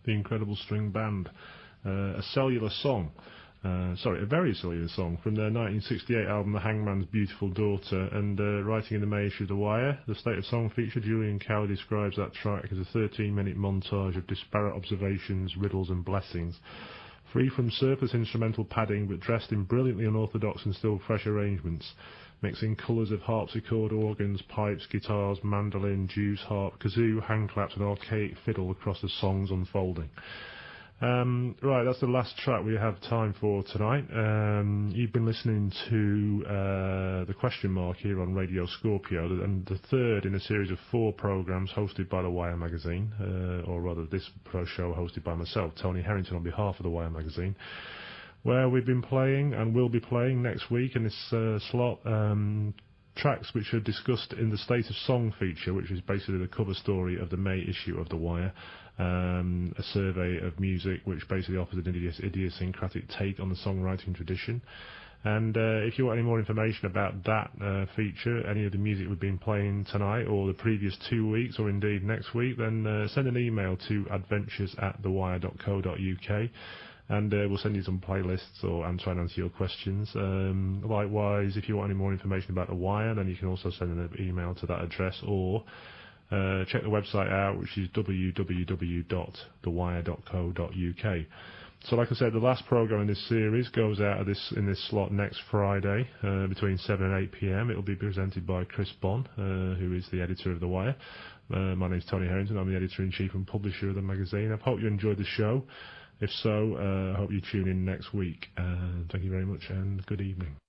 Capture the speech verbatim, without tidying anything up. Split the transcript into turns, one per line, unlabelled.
the Incredible String Band, uh, a cellular song. Uh, sorry, a very cellular song from their nineteen sixty-eight album The Hangman's Beautiful Daughter, and uh, writing in the May issue of The Wire, the State of Song feature, Julian Cowie describes that track as a thirteen minute montage of disparate observations, riddles and blessings. Free from surplus instrumental padding, but dressed in brilliantly unorthodox and still fresh arrangements, mixing colours of harpsichord, organs, pipes, guitars, mandolin, Jew's harp, kazoo, handclaps and archaic fiddle across the song's unfolding. Um, right, that's the last track we have time for tonight. Um, you've been listening to uh, The Question Mark here on Radio Scorpio, and the third in a series of four programmes hosted by The Wire magazine, uh, or rather this pro show hosted by myself, Tony Harrington, on behalf of The Wire magazine, where we've been playing and will be playing next week in this uh, slot um, tracks which are discussed in the State of Song feature, which is basically the cover story of the May issue of The Wire, um, a survey of music which basically offers an idios- idiosyncratic take on the songwriting tradition. And uh, if you want any more information about that uh, feature, any of the music we've been playing tonight or the previous two weeks or indeed next week, then uh, send an email to adventures at thewire dot co dot uk. And uh, we'll send you some playlists or and try and answer your questions. Um, likewise, if you want any more information about The Wire, then you can also send an email to that address, or uh, check the website out, which is w w w dot the wire dot co dot uk. So, like I said, the last programme in this series goes out of this in this slot next Friday uh, between seven and eight p m. It will be presented by Chris Bonn, uh, who is the editor of The Wire. Uh, my name's Tony Harrington. I'm the editor-in-chief and publisher of the magazine. I hope you enjoyed the show. If so, uh, I hope you tune in next week. Uh, thank you very much and good evening.